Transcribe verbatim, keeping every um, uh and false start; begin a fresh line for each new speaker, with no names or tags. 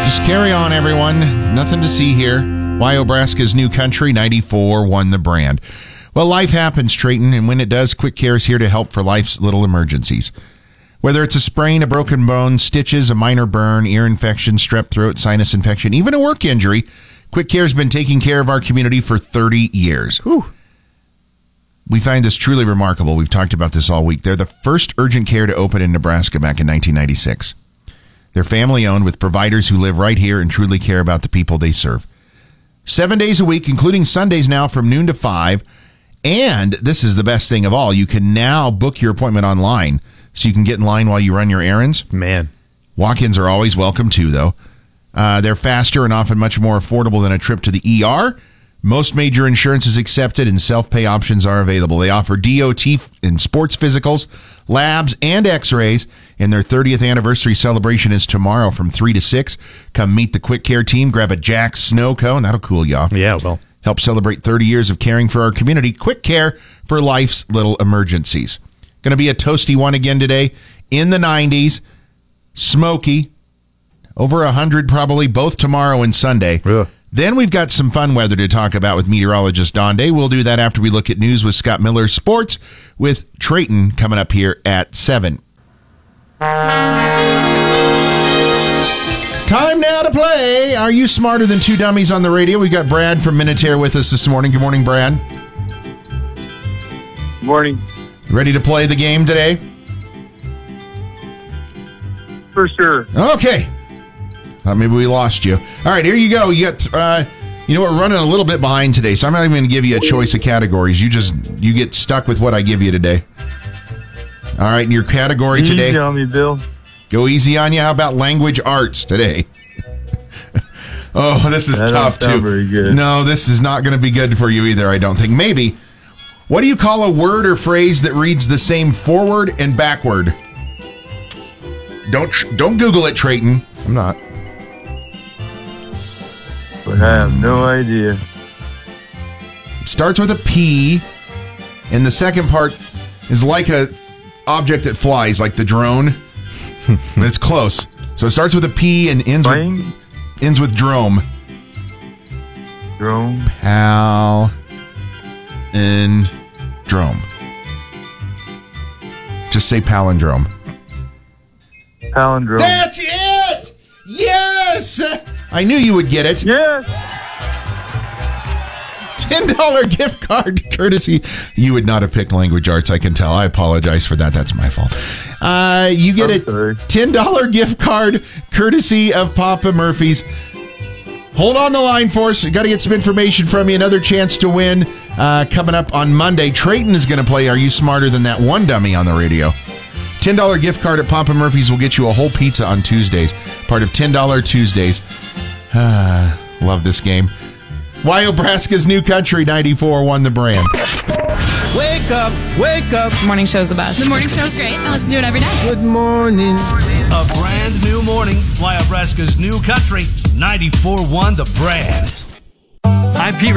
Just carry on, everyone. Nothing to see here. Wyobraska's New Country, ninety-four won the brand. Well, life happens, Trayton, and when it does, Quick Care is here to help for life's little emergencies. Whether it's a sprain, a broken bone, stitches, a minor burn, ear infection, strep throat, sinus infection, even a work injury, Quick Care has been taking care of our community for thirty years. Whew. We find this truly remarkable. We've talked about this all week. They're the first urgent care to open in Nebraska back in nineteen ninety-six. They're family-owned with providers who live right here and truly care about the people they serve. Seven days a week, including Sundays now from noon to five. And this is the best thing of all. You can now book your appointment online so you can get in line while you run your errands.
Man.
Walk-ins are always welcome, too, though. Uh, they're faster and often much more affordable than a trip to the E R. Most major insurance is accepted and self-pay options are available. They offer D O T and sports physicals, labs, and x-rays. And their thirtieth anniversary celebration is tomorrow from three to six. Come meet the Quick Care team. Grab a Jack snow cone. That'll cool you off.
Yeah, well.
Help celebrate thirty years of caring for our community. Quick Care for life's little emergencies. Going to be a toasty one again today. In the nineties. Smoky. Over one hundred probably both tomorrow and Sunday.
Ugh.
Then we've got some fun weather to talk about with meteorologist Don Day. We'll do that after we look at news with Scott Miller. Sports with Trayton coming up here at seven. Time now to play. Are you smarter than two dummies on the radio? We've got Brad from Minutair with us this morning. Good morning, Brad.
Good morning.
Ready to play the game today?
For sure.
Okay. Thought maybe we lost you. All right, here you go. You got, uh, you know, we're running a little bit behind today, so I'm not even going to give you a choice of categories. You just, you get stuck with what I give you today. All right, and your category
Easy
today.
on me, Bill.
Go easy on you. How about language arts today? Oh, this is
that
tough,
don't sound
too.
very good.
No, this is not going to be good for you either, I don't think. Maybe. What do you call a word or phrase that reads the same forward and backward? Don't don't Google it, Trayton.
I'm not.
But I have no idea.
It starts with a P, and the second part is like a object that flies, like the drone. But it's close. So it starts with a P and ends
Plane?
with ends with drome.
Drone?
Pal and drome. Just say palindrome.
Palindrome.
That's it! Yes! I knew you would get it.
Yes!
ten dollars gift card courtesy. You would not have picked language arts, I can tell. I apologize for that. That's my fault. Uh, you get
I'm
a
sorry.
ten dollars gift card courtesy of Papa Murphy's. Hold on the line for us. We've got to get some information from you. Another chance to win uh, coming up on Monday. Trayton is going to play Are You Smarter Than That One Dummy on the radio. ten dollars gift card at Papa Murphy's will get you a whole pizza on Tuesdays. Part of ten dollars Tuesdays. Ah, love this game. Wyobraska's New Country, ninety-four won the brand.
Wake up, wake up.
Morning show's the best.
The morning show's great. I listen to it every day.
Good morning.
A brand new morning. Wyobraska's New Country, ninety-four won the brand.
I'm Pete